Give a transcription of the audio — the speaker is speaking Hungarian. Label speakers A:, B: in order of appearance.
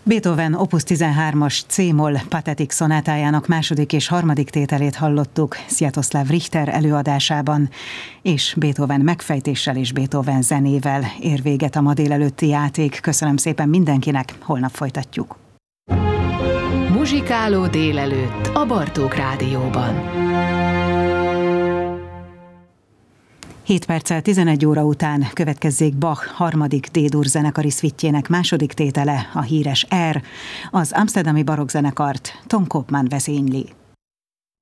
A: Beethoven Opus 13-as C-moll patetik szonátájának második és harmadik tételét hallottuk Sviatoslav Richter előadásában, és Beethoven megfejtéssel és Beethoven zenével ér véget a ma délelőtti játék. Köszönöm szépen mindenkinek, holnap folytatjuk.
B: Muzsikáló délelőtt a Bartók Rádióban.
A: 7 perccel 11 óra után következzék Bach harmadik D-dur zenekari szvittjének második tétele, a híres R. Az amszterdami barokkzenekart Tom Koopman vezényli.